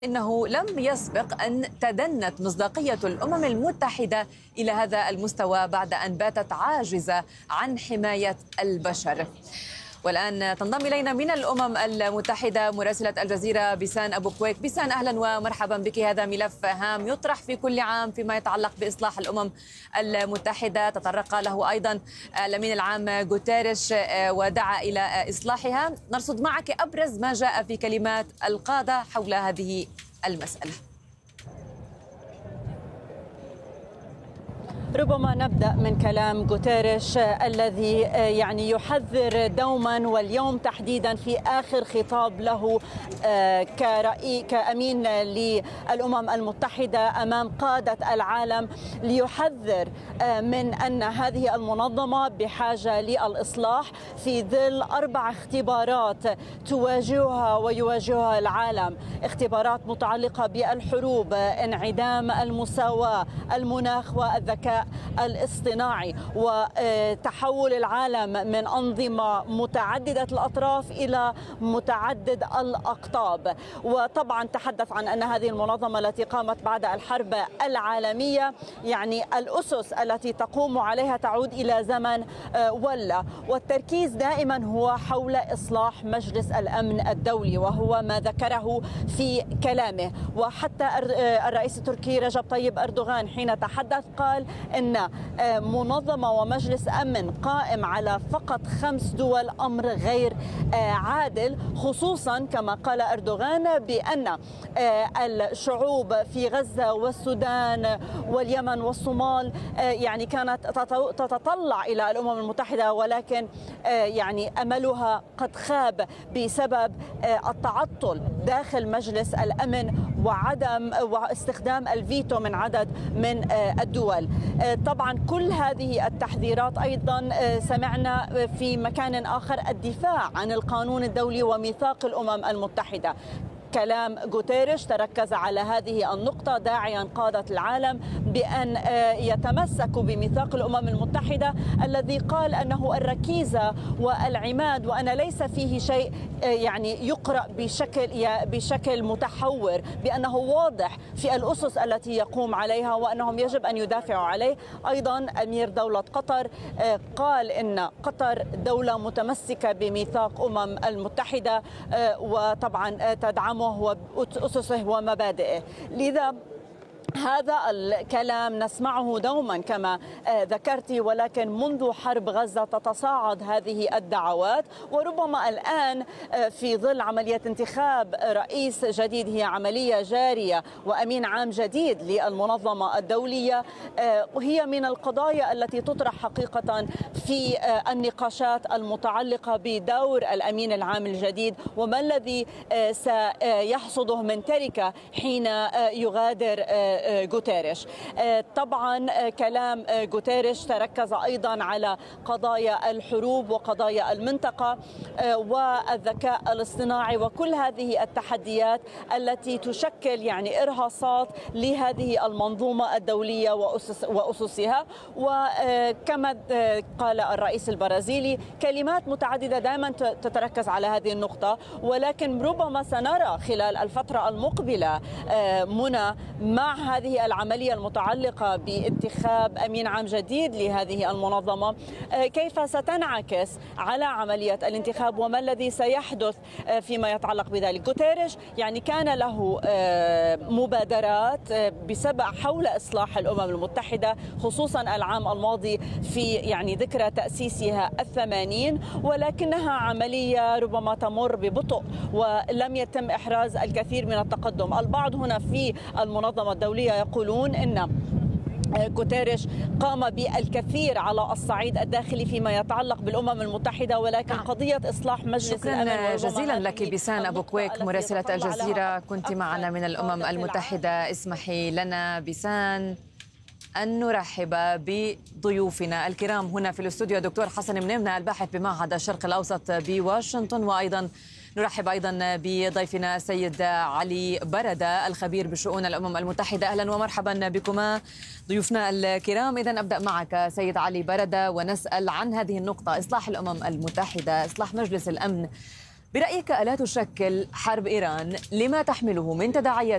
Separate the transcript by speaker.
Speaker 1: إنه لم يسبق أن تدنت مصداقية الأمم المتحدة إلى هذا المستوى بعد أن باتت عاجزة عن حماية البشر. والآن تنضم إلينا من الأمم المتحدة مراسلة الجزيرة بيسان أبو كويك. بيسان، أهلا ومرحبا بك. هذا ملف هام يطرح في كل عام فيما يتعلق بإصلاح الأمم المتحدة، تطرق له أيضا الأمين العام غوتيريش ودعا إلى إصلاحها. نرصد معك أبرز ما جاء في كلمات القادة حول هذه المسألة.
Speaker 2: ربما نبدأ من كلام غوتيريش الذي يحذر دوما واليوم تحديدا في آخر خطاب له كأمين للأمم المتحدة أمام قادة العالم، ليحذر من أن هذه المنظمة بحاجة للإصلاح في ظل 4 اختبارات تواجهها ويواجهها العالم. اختبارات متعلقة بالحروب، انعدام المساواة، المناخ والذكاء الاصطناعي، وتحول العالم من أنظمة متعددة الأطراف إلى متعدد الأقطاب. وطبعا تحدث عن أن هذه المنظمة التي قامت بعد الحرب العالمية الأسس التي تقوم عليها تعود إلى زمن ولا، والتركيز دائما هو حول إصلاح مجلس الأمن الدولي، وهو ما ذكره في كلامه. وحتى الرئيس التركي رجب طيب أردوغان حين تحدث قال إن منظمة ومجلس أمن قائم على فقط 5 دول أمر غير عادل، خصوصا كما قال أردوغان بأن الشعوب في غزة والسودان واليمن والصومال كانت تتطلع إلى الأمم المتحدة، ولكن أملها قد خاب بسبب التعطل داخل مجلس الأمن وعدم واستخدام الفيتو من عدد من الدول. طبعا كل هذه التحذيرات أيضا سمعنا في مكان آخر الدفاع عن القانون الدولي وميثاق الأمم المتحدة. كلام غوتيريش تركز على هذه النقطة داعيا قادة العالم بأن يتمسكوا بميثاق الأمم المتحدة الذي قال أنه الركيزة والعماد، وأن ليس فيه شيء يقرأ بشكل متحور، بأنه واضح في الأسس التي يقوم عليها وأنهم يجب أن يدافعوا عليه. أيضا أمير دولة قطر قال إن قطر دولة متمسكة بميثاق أمم المتحدة وطبعا تدعمه وأسسه ومبادئه. لذا هذا الكلام نسمعه دوما كما ذكرت، ولكن منذ حرب غزة تتصاعد هذه الدعوات، وربما الآن في ظل عملية انتخاب رئيس جديد، هي عملية جارية، وأمين عام جديد للمنظمة الدولية، هي من القضايا التي تطرح حقيقة في النقاشات المتعلقة بدور الأمين العام الجديد وما الذي سيحصده من تركة حين يغادر غوتيريش. طبعا كلام غوتيريش تركز أيضا على قضايا الحروب وقضايا المنطقة والذكاء الاصطناعي وكل هذه التحديات التي تشكل إرهاصات لهذه المنظومة الدولية وأسسها. وكما قال الرئيس البرازيلي كلمات متعددة دائما تتركز على هذه النقطة، ولكن ربما سنرى خلال الفترة المقبلة منى مع هذه العملية المتعلقة بانتخاب أمين عام جديد لهذه المنظمة كيف ستنعكس على عملية الانتخاب وما الذي سيحدث فيما يتعلق بذلك. غوتيريش كان له مبادرات بسبب حول إصلاح الأمم المتحدة، خصوصا العام الماضي في ذكرى تأسيسها 80، ولكنها عملية ربما تمر ببطء ولم يتم إحراز الكثير من التقدم. البعض هنا في المنظمة الدولية يقولون إن غوتيريش قام بالكثير على الصعيد الداخلي فيما يتعلق بالأمم المتحدة، ولكن قضية إصلاح مجلس الأمن.
Speaker 1: شكرا جزيلا لك بيسان أبو كويك مراسلة الجزيرة، كنت معنا من الأمم المتحدة. اسمحي لنا بيسان أن نرحب بضيوفنا الكرام هنا في الاستوديو، دكتور حسن منيمنة الباحث بمعهد الشرق الأوسط بواشنطن، وأيضا نرحب أيضا بضيفنا السيد علي بردة الخبير بشؤون الأمم المتحدة. أهلا ومرحبا بكما ضيوفنا الكرام. إذن أبدأ معك سيد علي بردة ونسأل عن هذه النقطة، إصلاح الأمم المتحدة، إصلاح مجلس الأمن. برأيك ألا تشكل حرب إيران لما تحمله من تداعيات